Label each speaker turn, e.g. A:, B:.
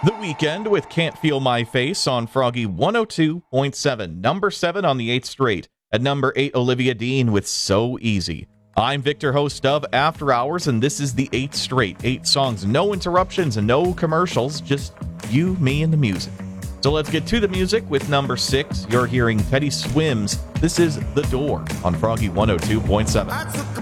A: The Weekend with Can't Feel My Face on Froggy 102.7. Number 7 on the 8th straight. At number 8, Olivia Dean with So Easy. I'm Victor, host of After Hours, and this is the 8th straight. 8 songs, no interruptions and no commercials, just you, me, and the music. So let's get to the music with number 6. You're hearing Teddy Swims. This is The Door on Froggy 102.7.